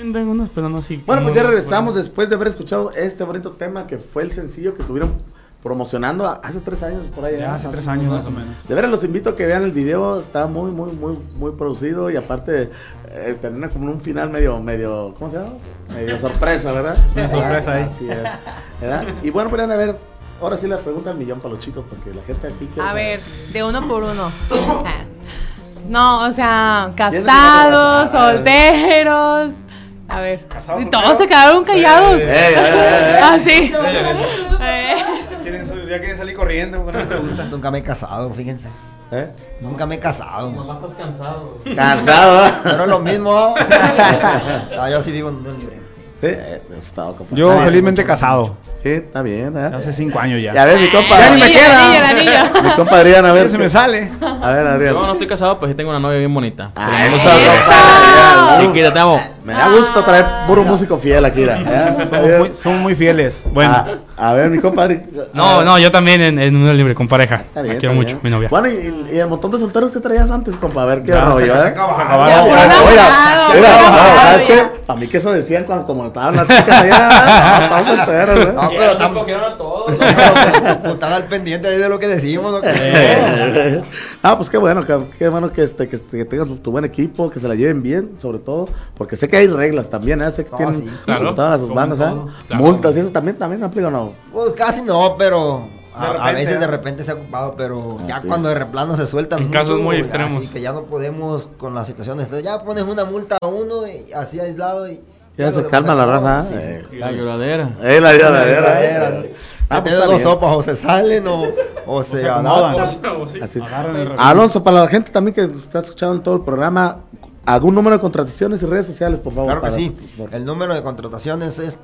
tengo unas, pero no así. Bueno, pues ya regresamos después de haber escuchado este bonito tema que fue el sencillo que estuvieron promocionando hace 3 años por ahí. Ya hace 3 años más o menos. De veras los invito a que vean el video, está muy producido y aparte termina como un final medio, ¿cómo se llama? Medio sorpresa, ¿verdad? Una sorpresa ahí. Así es, ¿verdad? Y bueno, podrían ver, ahora sí las preguntas al millón para los chicos, porque la gente aquí quiere A saber. ver, de uno por uno. No, o sea, casados, solteros. A ver, ¿Casados, y todos solteros? se quedaron callados. Así. Ya quieren salir corriendo con una pregunta. Nunca me he casado, fíjense. Nunca me he casado. Nomás estás cansado. Cansado, ¿eh? Pero es lo mismo. Yo sí vivo en un libre. Sí, estado compa. Yo felizmente casado. Sí, está bien, ¿eh? Hace 5 años ya. Y a ver, mi compa. Ya ni me queda. La niña. Mi compa Adrián, a ver. Ya se me sale. A ver, Adrián. Yo no estoy casado, pues sí tengo una novia bien bonita. Ah, Pero eso, me gusta- compa. Chiquita, te amo. Me da gusto traer puro músico fiel aquí, ¿eh? Somos muy fieles. Bueno. A ver, mi compadre. No, yo también en unión libre, con pareja. Está bien, La quiero está mucho, bien. mi novia. Bueno, y el montón de solteros que traías antes, compa, a ver qué Ya, rollo, se ¿eh? acabaron. Ya, puro Oiga, enamorado, mira, puro no, enamorado ¿sabes ya. qué? Para mí que eso decían como estaban las chicas allá, estaban solteros, ¿eh? No, pero tampoco. Cogieron a todos. Están al pendiente ahí de lo que decimos. ¿No? Ah, pues qué bueno que tengas tu buen equipo, que se la lleven bien, sobre todo, porque sé que hay reglas también, ¿eh? Sé que tienen sí. Claro. todas sus Como bandas, ¿eh? todo. Claro. Multas y eso también aplica o no. Pues casi no, pero a repente, veces ¿no? de repente se ha ocupado, pero ya sí. cuando de replano se sueltan En casos muy así extremos. que ya no podemos con las situaciones. Entonces ya pones una multa a uno y así aislado y Ya lo se demás calma la acabó. raza, Sí, ¿eh? sí. La lloradera. La Era. Ah, pues Tiene está dos bien. sopas, o se salen o se acomodan. adaptan. Así. Agarran el Alonso, para la gente también que está escuchando en todo el programa, ¿algún número de contrataciones y redes sociales, por favor? Claro que para- sí. por- El número de contrataciones es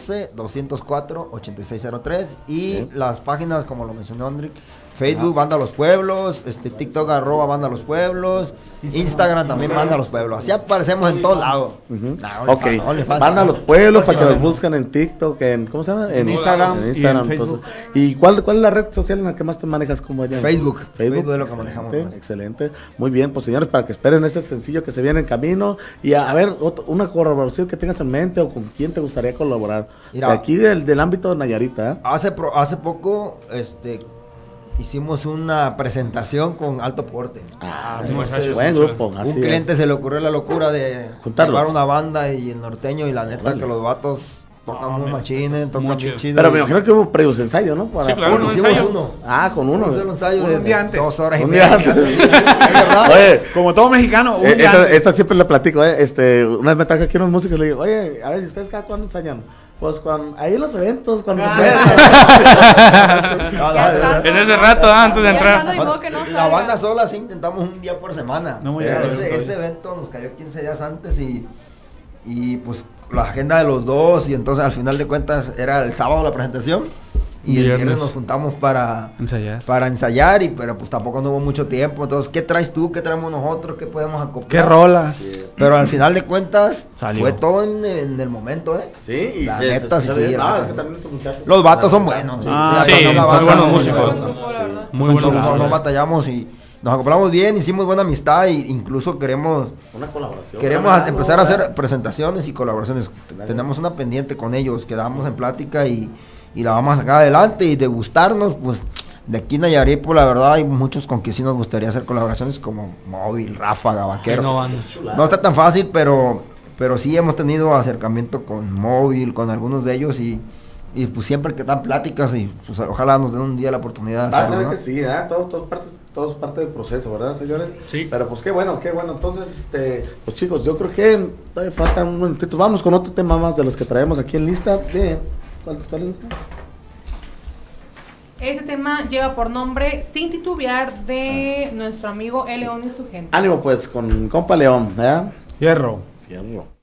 311-204-8603 y Sí. las páginas, como lo mencionó Andrick, Facebook, Banda Los Pueblos, TikTok, @Banda Los Pueblos, Instagram también, Banda Los Pueblos. Así aparecemos en todos lados. Ujú. Nah, Ok, OnlyFans. van a los pueblos para que los Próximamente. busquen en TikTok, ¿Cómo se llama? En Instagram En y Instagram, en Facebook. entonces. ¿Y cuál es la red social en la que más te manejas como allá? Facebook. Facebook Facebook es lo que manejamos. Excelente, excelente. Muy bien, pues señores, para que esperen ese sencillo que se viene en camino. Y a ver, una colaboración que tengas en mente o con quién te gustaría colaborar. Mira. De aquí del ámbito de Nayarita, ¿eh? Hace poco, hicimos una presentación con Alto Porte. muchachos, Buen grupo, así Un es. cliente se le ocurrió la locura de Juntarlos. llevar una banda y el norteño y la neta Órale. que los vatos tocan muy machines, tocan muy bien chido. chido. Pero me imagino que hubo previos ensayos, ¿no? Para- Sí, claro, Uno, un hicimos ensayo. uno. con uno. Vamos a hacer un ensayo Un de día antes. 2 horas y Un media. día antes. Es verdad. Oye, Como todo mexicano, un día esta, antes. esta siempre le platico, una vez me traje aquí unos músicos y le digo, oye, a ver, ¿ustedes cada cuándo ensayan? Pues ahí en los eventos, cuando se puede. Ya está. En ese rato, antes de Ya entrar. está, ni modo que no La salga. banda sola sí intentamos un día por semana. No muy Pero bien. ese evento nos cayó 15 días antes y pues la agenda de los dos y entonces al final de cuentas era el sábado la presentación y el viernes nos juntamos para Ensayar. pero pues tampoco no hubo mucho tiempo. Entonces, ¿qué traes tú? ¿Qué traemos nosotros? ¿Qué podemos acoplar? ¿Qué rolas? Pero al final de cuentas Salió. fue todo en el momento, ¿eh? Sí, y La se neta, escucha sí, bien. sí, No, la es neta. que también estos muchachos. Los vatos son buenos. Ah, La sí, banda muy buenos muy músicos. buena. Buen grupo, la verdad. Muy buenos No músicos. batallamos y nos acoplamos bien, hicimos buena amistad e incluso queremos Una colaboración. empezar a hacer presentaciones y colaboraciones. Tenemos una pendiente con ellos, quedamos en plática y la vamos a sacar adelante y de gustarnos, pues de aquí en Nayarit, pues la verdad hay muchos con que sí nos gustaría hacer colaboraciones como Móvil, Ráfaga, Vaquero. No van. No está tan fácil, pero sí hemos tenido acercamiento con Móvil, con algunos de ellos y pues siempre que dan pláticas y pues ojalá nos den un día la oportunidad de Vas a hacerlo, ver ¿no? que sí, ¿eh? Todo es parte del proceso, ¿verdad, señores? Sí. Pero pues qué bueno. Entonces, pues chicos, yo creo que todavía faltan un momentito. Vamos con otro tema más de los que traemos aquí en lista. ¿Cuál está en lista? Este tema lleva por nombre Sin titubear de nuestro amigo El León y su gente. Ánimo pues, con compa León, ¿eh? Hierro. Fierro.